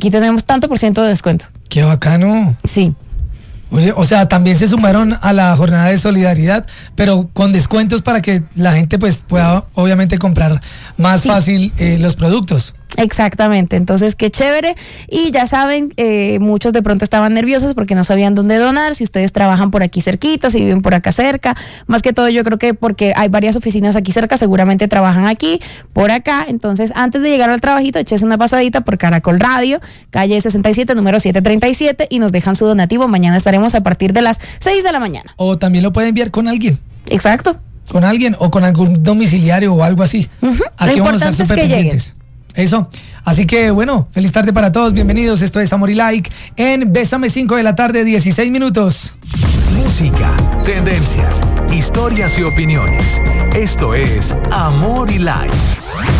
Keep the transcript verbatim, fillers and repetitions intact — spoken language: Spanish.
aquí tenemos tanto por ciento de descuento. ¡Qué bacano! Sí. Oye, o sea, también se sumaron a la jornada de solidaridad, pero con descuentos para que la gente pues pueda obviamente comprar más sí. fácil eh, los productos. Exactamente, entonces qué chévere. Y ya saben, eh, muchos de pronto estaban nerviosos porque no sabían dónde donar. Si ustedes trabajan por aquí cerquita, si viven por acá cerca, más que todo yo creo que porque hay varias oficinas aquí cerca, seguramente trabajan aquí, por acá. Entonces antes de llegar al trabajito, échese una pasadita por Caracol Radio, calle sesenta y siete, número setecientos treinta y siete, y nos dejan su donativo. Mañana estaremos a partir de las seis de la mañana. O también lo pueden enviar con alguien. Exacto. Con alguien o con algún domiciliario o algo así. Uh-huh. Aquí lo vamos a estar importante súper es que pendientes. lleguen. Eso, así que bueno, feliz tarde para todos, bienvenidos, esto es Amor y Like en Bésame cinco de la tarde, dieciséis minutos. Música, tendencias, historias y opiniones, esto es Amor y Like.